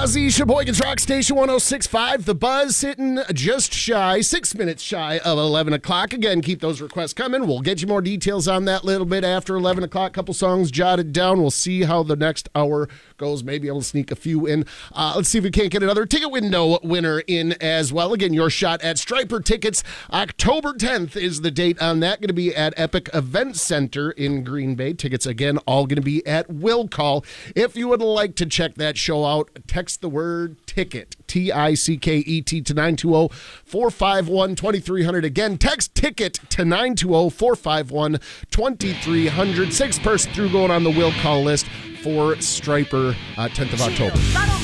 Ozzy, Sheboygan's Rock Station 106.5. The Buzz sitting just shy, 6 minutes shy of 11 o'clock. Again, keep those requests coming. We'll get you more details on that a little bit after 11 o'clock. Couple songs jotted down. We'll see how the next hour goes. Maybe I'll sneak a few in. Let's see if we can't get another ticket window winner in as well. Again, your shot at Striper tickets. October 10th is the date on that. Going to be at Epic Event Center in Green Bay. Tickets, again, all going to be at Will Call. If you would like to check that show out, text the word ticket, T-I-C-K-E-T, to 920-451-2300. Again, text ticket to 920-451-2300. Sixth person through going on the Will Call list for Striper, 10th of October.